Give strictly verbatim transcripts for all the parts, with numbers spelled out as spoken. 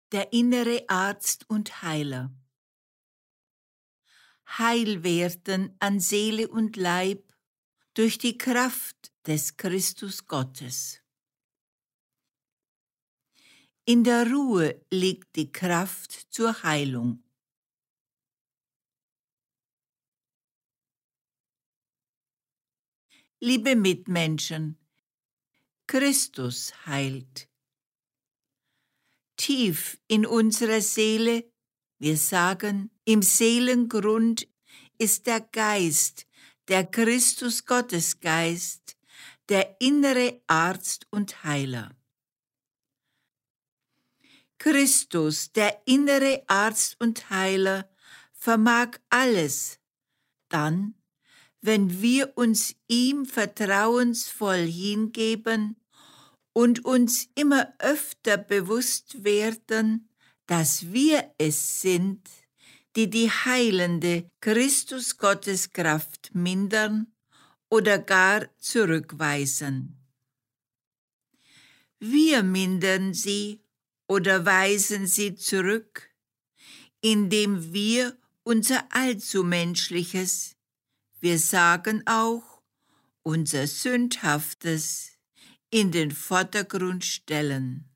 der innere Arzt und Heiler. Heil werden an Seele und Leib durch die Kraft des Christus Gottes. In der Ruhe liegt die Kraft zur Heilung. Liebe Mitmenschen, Christus heilt. Tief in unserer Seele, wir sagen, im Seelengrund ist der Geist, der Christus Gottesgeist, der innere Arzt und Heiler. Christus, der innere Arzt und Heiler, vermag alles, dann, wenn wir uns ihm vertrauensvoll hingeben und uns immer öfter bewusst werden, dass wir es sind, die die heilende Christus Gottes Kraft mindern oder gar zurückweisen. Wir mindern sie oder weisen sie zurück, indem wir unser allzu menschliches, wir sagen auch unser Sündhaftes, in den Vordergrund stellen.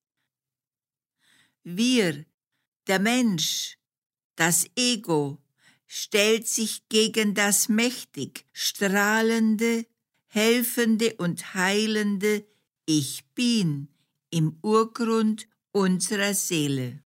Wir, der Mensch, das Ego, stellt sich gegen das mächtig strahlende, helfende und heilende Ich Bin im Urgrund unserer Seele.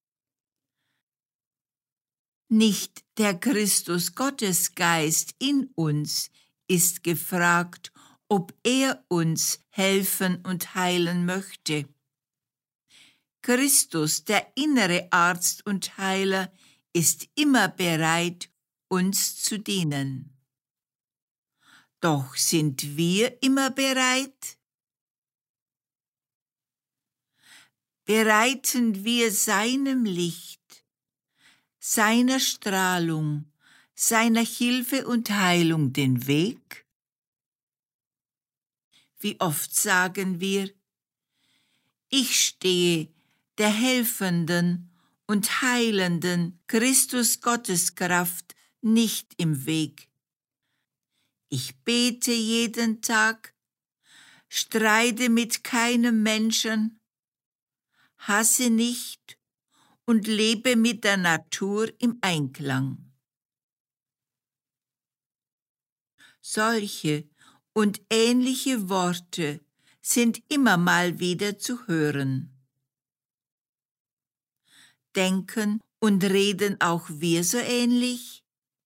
Nicht der Christus Gottesgeist in uns ist gefragt, ob er uns helfen und heilen möchte. Christus, der innere Arzt und Heiler, ist immer bereit, uns zu dienen. Doch sind wir immer bereit? Bereiten wir seinem Licht, seiner Strahlung, seiner Hilfe und Heilung den Weg? Wie oft sagen wir, ich stehe der helfenden und heilenden Christus Gotteskraft nicht im Weg. Ich bete jeden Tag, streite mit keinem Menschen, hasse nicht und lebe mit der Natur im Einklang. Solche und ähnliche Worte sind immer mal wieder zu hören. Denken und reden auch wir so ähnlich?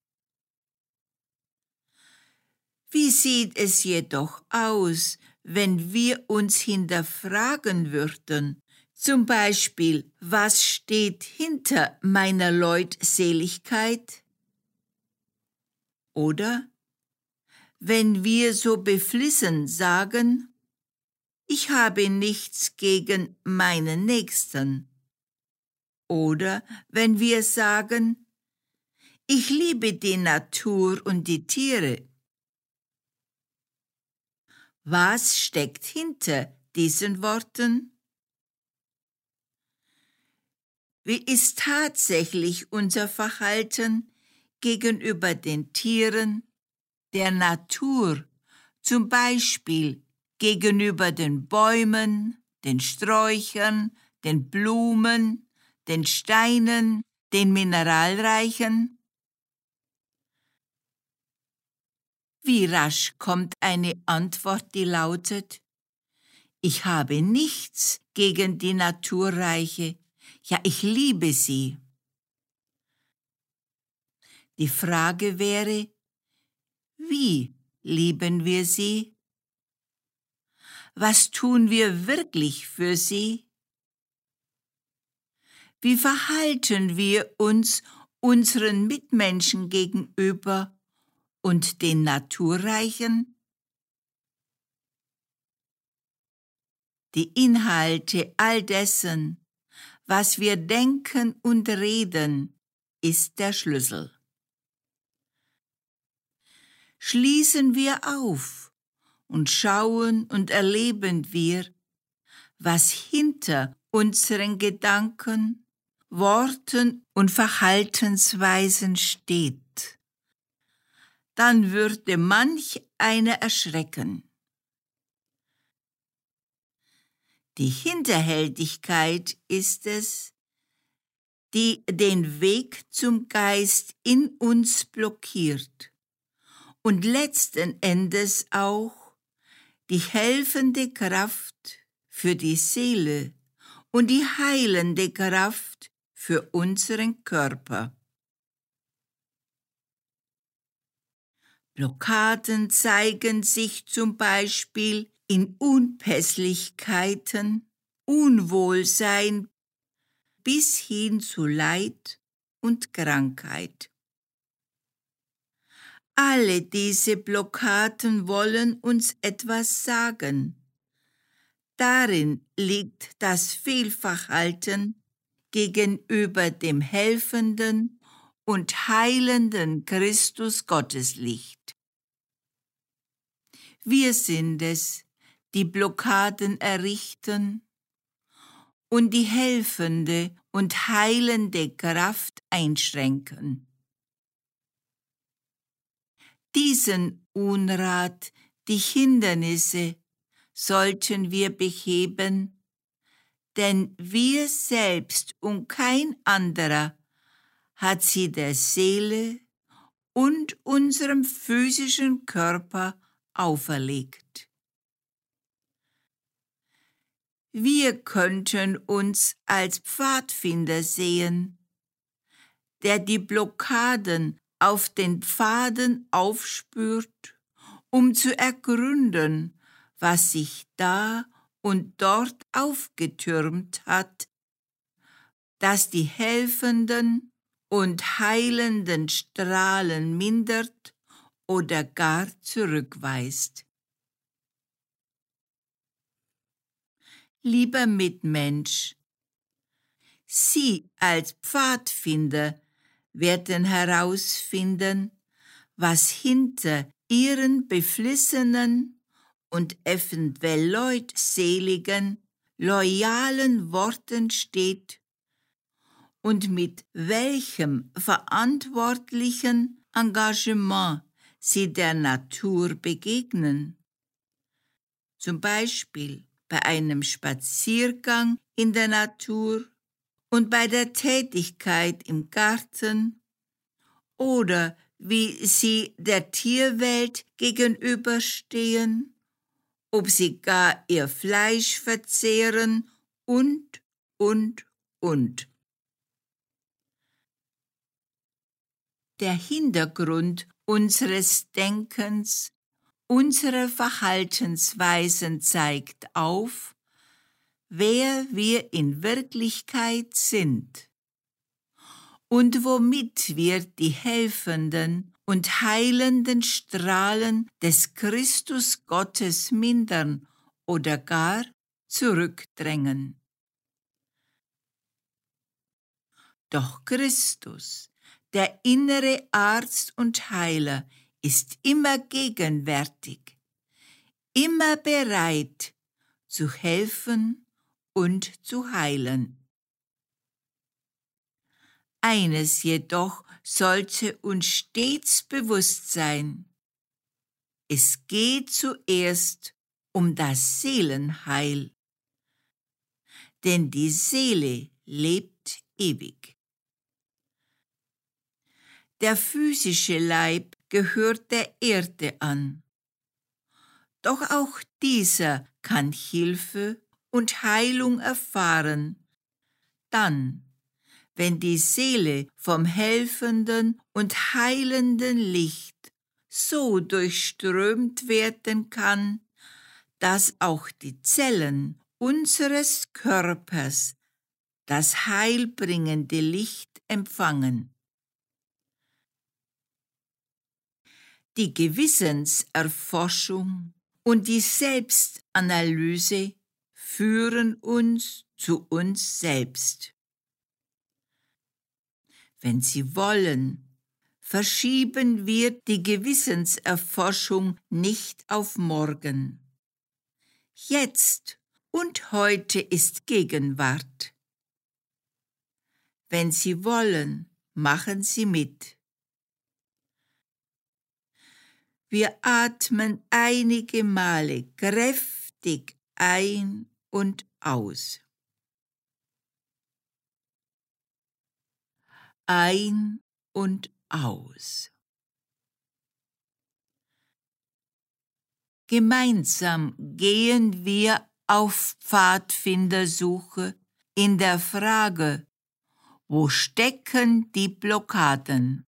Wie sieht es jedoch aus, wenn wir uns hinterfragen würden, zum Beispiel, was steht hinter meiner Leutseligkeit? Oder wenn wir so beflissen sagen, ich habe nichts gegen meinen Nächsten. Oder wenn wir sagen, ich liebe die Natur und die Tiere. Was steckt hinter diesen Worten? Wie ist tatsächlich unser Verhalten gegenüber den Tieren, der Natur, zum Beispiel gegenüber den Bäumen, den Sträuchern, den Blumen, den Steinen, den Mineralreichen? Wie rasch kommt eine Antwort, die lautet, ich habe nichts gegen die Naturreiche, ja, ich liebe sie. Die Frage wäre, wie lieben wir sie? Was tun wir wirklich für sie? Wie verhalten wir uns unseren Mitmenschen gegenüber und den Naturreichen? Die Inhalte all dessen, was wir denken und reden, ist der Schlüssel. Schließen wir auf und schauen und erleben wir, was hinter unseren Gedanken, Worten und Verhaltensweisen steht, dann würde manch einer erschrecken. Die Hinterhältigkeit ist es, die den Weg zum Geist in uns blockiert und letzten Endes auch die helfende Kraft für die Seele und die heilende Kraft für unseren Körper. Blockaden zeigen sich zum Beispiel in Unpässlichkeiten, Unwohlsein bis hin zu Leid und Krankheit. Alle diese Blockaden wollen uns etwas sagen. Darin liegt das Fehlverhalten gegenüber dem helfenden und heilenden Christus Gotteslicht. Wir sind es, die Blockaden errichten und die helfende und heilende Kraft einschränken. Diesen Unrat, die Hindernisse, sollten wir beheben, denn wir selbst und kein anderer hat sie der Seele und unserem physischen Körper auferlegt. Wir könnten uns als Pfadfinder sehen, der die Blockaden auf den Pfaden aufspürt, um zu ergründen, was sich da und dort aufgetürmt hat, das die helfenden und heilenden Strahlen mindert oder gar zurückweist. Lieber Mitmensch, Sie als Pfadfinder werden herausfinden, was hinter Ihren beflissenen und eventuell leutseligen, loyalen Worten steht und mit welchem verantwortlichen Engagement Sie der Natur begegnen. Zum Beispiel bei einem Spaziergang in der Natur und bei der Tätigkeit im Garten oder wie sie der Tierwelt gegenüberstehen, ob sie gar ihr Fleisch verzehren und, und, und. Der Hintergrund unseres Denkens, unserer Verhaltensweisen zeigt auf, wer wir in Wirklichkeit sind und womit wir die helfenden und heilenden Strahlen des Christus Gottes mindern oder gar zurückdrängen. Doch Christus, der innere Arzt und Heiler, ist immer gegenwärtig, immer bereit zu helfen und zu heilen. Eines jedoch sollte uns stets bewusst sein: Es geht zuerst um das Seelenheil, denn die Seele lebt ewig. Der physische Leib gehört der Erde an, doch auch dieser kann Hilfe und Heilung erfahren, dann, wenn die Seele vom helfenden und heilenden Licht so durchströmt werden kann, dass auch die Zellen unseres Körpers das heilbringende Licht empfangen. Die Gewissenserforschung und die Selbstanalyse führen uns zu uns selbst. Wenn Sie wollen, verschieben wir die Gewissenserforschung nicht auf morgen. Jetzt und heute ist Gegenwart. Wenn Sie wollen, machen Sie mit. Wir atmen einige Male kräftig ein und aus. Ein und aus. Gemeinsam gehen wir auf Pfadfindersuche in der Frage, wo stecken die Blockaden?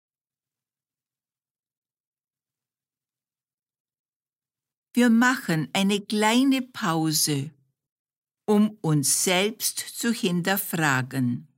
Wir machen eine kleine Pause, um uns selbst zu hinterfragen.